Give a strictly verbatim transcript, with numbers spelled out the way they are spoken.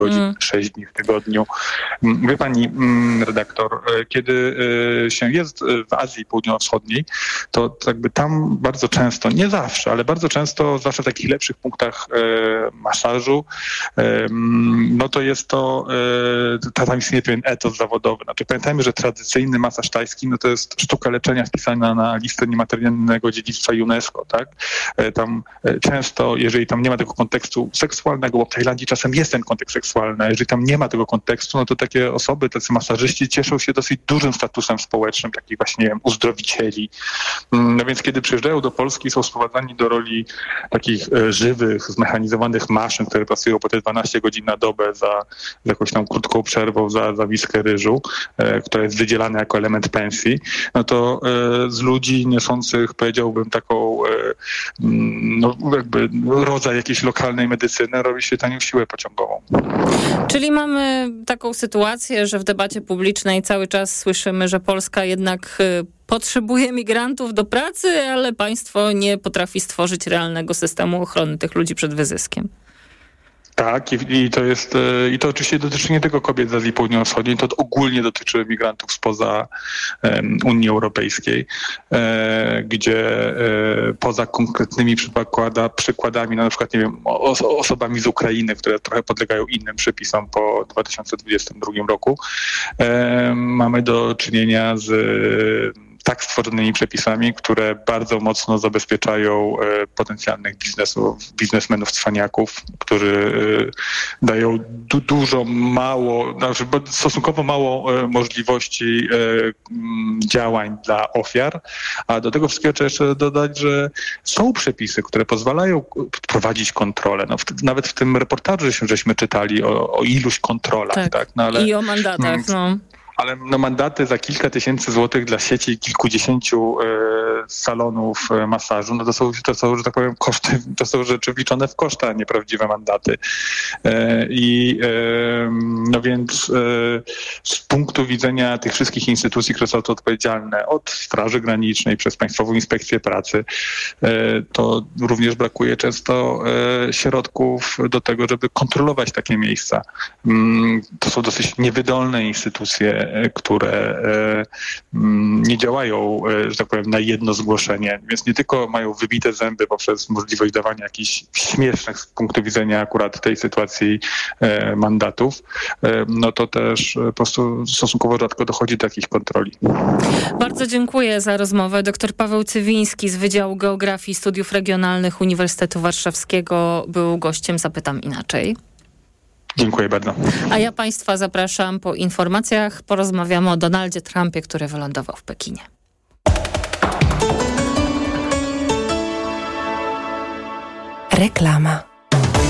godzin, mm. sześć dni w tygodniu. Wie pani, redaktor, kiedy się jest w Azji Południowo-Wschodniej, to jakby tam bardzo często, nie zawsze, ale bardzo często, zwłaszcza w takich lepszych punktach masażu, no to jest to, tam istnieje pewien etos zawodowy. Znaczy, pamiętajmy, że tradycyjny masaż tajski, no to jest sztuka leczenia wpisana na listę niematerialnego dziedzictwa UNESCO, tak? Tam często, jeżeli tam nie ma tego kontekstu seksualnego, bo w Tajlandii czasem jest ten kontekst seksualny, a jeżeli tam nie ma tego kontekstu, no to takie osoby, tacy masażyści cieszą się dosyć dużym statusem społecznym, takich właśnie, nie wiem, uzdrowicieli. No więc kiedy przyjeżdżają do Polski, są sprowadzani do roli takich żywych, zmechanizowanych maszyn, które pracują po te dwanaście godzin na dobę za, za jakąś tam krótką przerwą, za, za miskę ryżu, e, która jest wydzielana jako element pensji, no to e, z ludzi niosących, powiedziałbym, taką e, no jakby rodzaj jakiejś lokalnej medycyny, robi się tanią siłę pociągową. Czyli mamy taką sytuację, że w debacie publicznej cały czas słyszymy, że Polska jednak potrzebuje migrantów do pracy, ale państwo nie potrafi stworzyć realnego systemu ochrony tych ludzi przed wyzyskiem. Tak, i, i to jest, i to oczywiście dotyczy nie tylko kobiet z Azji Południowo-Wschodniej, to ogólnie dotyczy migrantów spoza um, Unii Europejskiej, e, gdzie e, poza konkretnymi przykłada, przykładami, no na przykład, nie wiem, os, osobami z Ukrainy, które trochę podlegają innym przepisom po dwa tysiące dwudziestym drugim roku, e, mamy do czynienia z tak stworzonymi przepisami, które bardzo mocno zabezpieczają e, potencjalnych biznesów, biznesmenów, cwaniaków, którzy e, dają du- dużo mało, znaczy stosunkowo mało e, możliwości e, m, działań dla ofiar, a do tego wszystkiego trzeba jeszcze dodać, że są przepisy, które pozwalają prowadzić kontrolę. No, w, nawet w tym reportażu żeśmy czytali o, o iluś kontrolach. Tak, tak? No, ale, i o mandatach, m, no. Ale no, mandaty za kilka tysięcy złotych dla sieci kilkudziesięciu e, salonów e, masażu, no to są, to są, że tak powiem, koszty, to są rzeczy wliczone w koszta, a nie prawdziwe mandaty. E, I e, no więc e, z punktu widzenia tych wszystkich instytucji, które są to odpowiedzialne, od Straży Granicznej przez Państwową Inspekcję Pracy, e, to również brakuje często e, środków do tego, żeby kontrolować takie miejsca. Mm, to są dosyć niewydolne instytucje, które nie działają, że tak powiem, na jedno zgłoszenie, więc nie tylko mają wybite zęby poprzez możliwość dawania jakichś śmiesznych z punktu widzenia akurat tej sytuacji mandatów, no to też po prostu stosunkowo rzadko dochodzi do takich kontroli. Bardzo dziękuję za rozmowę. Doktor Paweł Cywiński z Wydziału Geografii i Studiów Regionalnych Uniwersytetu Warszawskiego był gościem Zapytam Inaczej. Dziękuję bardzo. A ja Państwa zapraszam po informacjach. Porozmawiamy o Donaldzie Trumpie, który wylądował w Pekinie. Reklama.